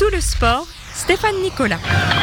tout le sport, Stéphane Nicolas.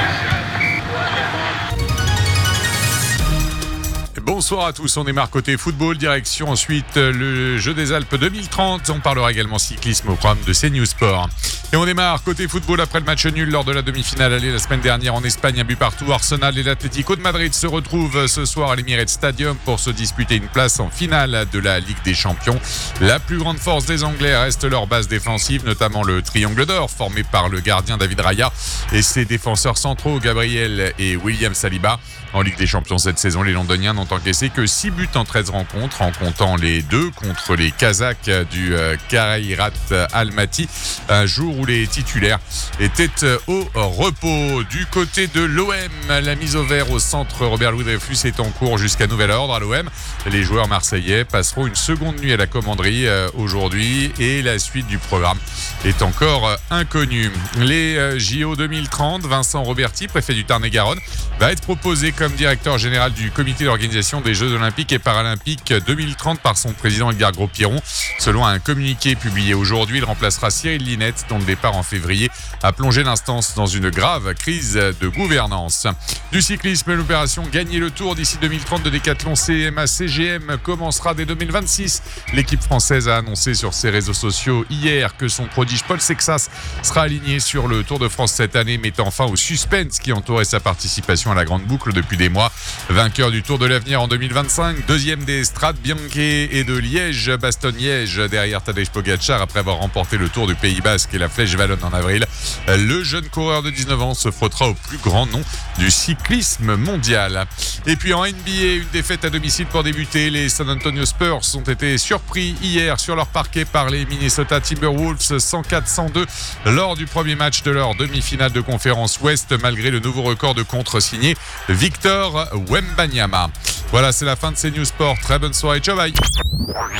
Bonsoir à tous, on démarre côté football, direction ensuite le Jeux des Alpes 2030. On parlera également cyclisme au programme de CNews Sport. Et on démarre côté football après le match nul lors de la demi-finale aller la semaine dernière en Espagne, un but partout. Arsenal et l'Atlético de Madrid se retrouvent ce soir à l'Emirates Stadium pour se disputer une place en finale de la Ligue des Champions. La plus grande force des Anglais reste leur base défensive, notamment le triangle d'or formé par le gardien David Raya et ses défenseurs centraux Gabriel et William Saliba. En Ligue des Champions cette saison, les Londoniens n'ont encaissé que 6 buts en 13 rencontres, en comptant les 2 contre les Kazakhs du Kairat Almaty, un jour où les titulaires étaient au repos. Du côté de l'OM, la mise au vert au centre Robert-Louis Dreyfus est en cours jusqu'à nouvel ordre à l'OM. Les joueurs marseillais passeront une seconde nuit à la commanderie aujourd'hui et la suite du programme est encore inconnue. Les JO 2030, Vincent Roberti, préfet du Tarn-et-Garonne, va être proposé comme directeur général du comité d'organisation des Jeux Olympiques et Paralympiques 2030 par son président Edgar Gros-Piron. Selon un communiqué publié aujourd'hui, il remplacera Cyril Linette, dont le départ en février a plongé l'instance dans une grave crise de gouvernance. Du cyclisme, l'opération Gagner le Tour d'ici 2030 de Décathlon CMA-CGM commencera dès 2026. L'équipe française a annoncé sur ses réseaux sociaux hier que son prodige Paul Sexas sera aligné sur le Tour de France cette année, mettant fin au suspense qui entourait sa participation à la Grande Boucle depuis des mois. Vainqueur du Tour de l'Avenir en 2025, deuxième des Strade Bianche et de Liège-Bastogne-Liège derrière Tadej Pogacar après avoir remporté le Tour du Pays Basque et la Flèche Wallonne en avril. Le jeune coureur de 19 ans se frottera au plus grand nom du cyclisme mondial. Et puis en NBA, une défaite à domicile pour débuter. Les San Antonio Spurs ont été surpris hier sur leur parquet par les Minnesota Timberwolves 104-102 lors du premier match de leur demi-finale de conférence Ouest, malgré le nouveau record de contre signé Victor Wembanyama. Voilà, c'est la fin de CNews Sport. Très bonne soirée, ciao bye.